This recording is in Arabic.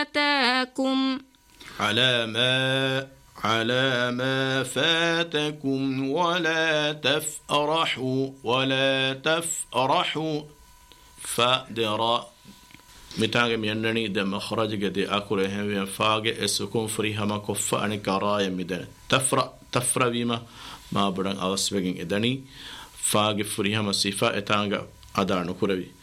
فاتكم على ما فاتكم ولا تفرحوا فدرا متاعه مينني ده مخرج قدي أكله هم فاجئ السكون فريهما كفّ أني كراية مدن تفرا بما ما بدن أوسبعين إدني فاجئ فريهما صفة إتانغ أدانو كربي